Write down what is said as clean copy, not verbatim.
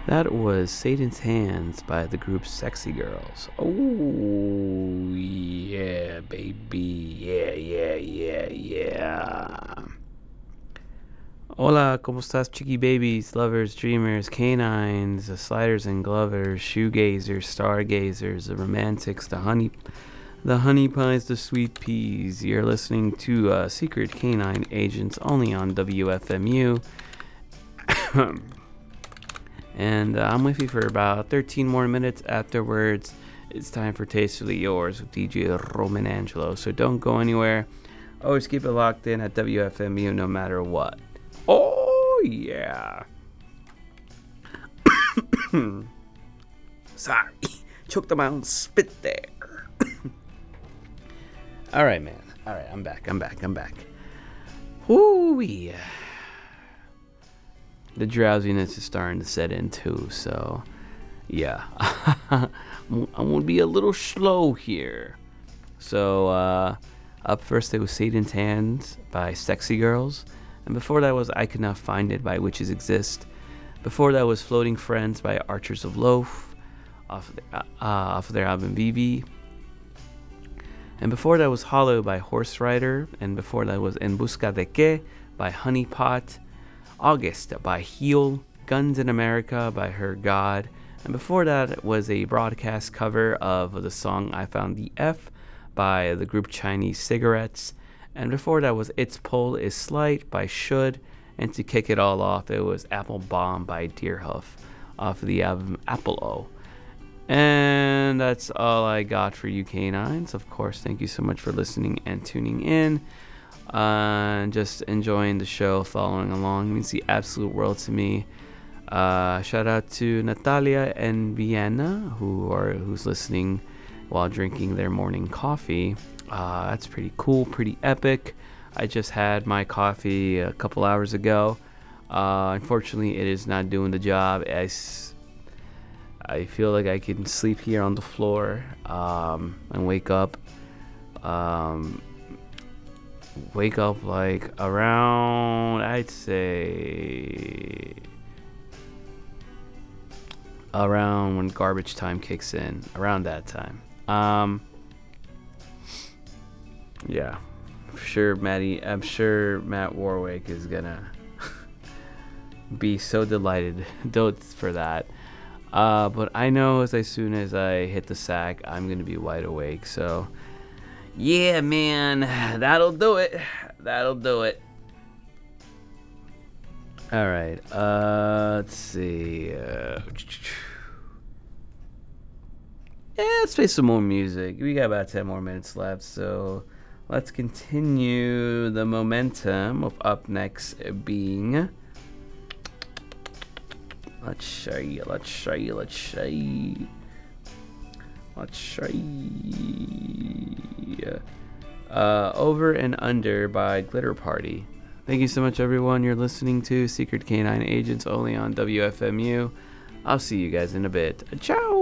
That was Satan's Hands by the group Sexy Girls. Oh, yeah, baby. Yeah. Hola, ¿cómo estás, chiqui babies, lovers, dreamers, canines, the sliders and glovers, shoegazers, stargazers, the romantics, the honey pies, the sweet peas. You're listening to Secret Canine Agents only on WFMU. And I'm with you for about 13 more minutes. Afterwards, it's time for Tastefully Yours with DJ Roman Angelo. So don't go anywhere. Always keep it locked in at WFMU no matter what. Oh, yeah. Sorry. Choked on my own spit there. All right, man. All right, I'm back. Woo-wee. The drowsiness is starting to set in too, so yeah. I'm gonna be a little slow here. So up first there was Satan's Hands by Sexy Girls, and before that was I Could Not Find It by Witches Exist. Before that was Floating Friends by Archers of Loaf off of their album BB. And before that was Hollow by Horse Rider, and before that was En Busca de Que by Honey Pot. August by Heel, Guns in America by Her God, and before that was a broadcast cover of the song I Found the F by the group Chinese Cigarettes, and before that was Its Pull is Slight by Should, and to kick it all off it was Apple Bomb by Deerhoof off of the album Apple-O. And that's all I got for you canines. Of course, thank you so much for listening and tuning in. Just enjoying the show, following along. It means the absolute world to me. Shout out to Natalia and Vienna who's listening while drinking their morning coffee. That's pretty cool, pretty epic. I just had my coffee a couple hours ago. Unfortunately, it is not doing the job. I feel like I can sleep here on the floor and wake up like around, I'd say, around when garbage time kicks in, around that time. Yeah, I'm sure Matt Warwick is gonna be so delighted for that. But I know as soon as I hit the sack, I'm gonna be wide awake, so yeah, man, that'll do it. All right, let's see. Let's play some more music. We got about 10 more minutes left, so let's continue the momentum of up next being... Let's show you. Over and Under by Glitter Party. Thank you so much, everyone. You're listening to Secret Canine Agents only on WFMU. I'll see you guys in a bit. Ciao!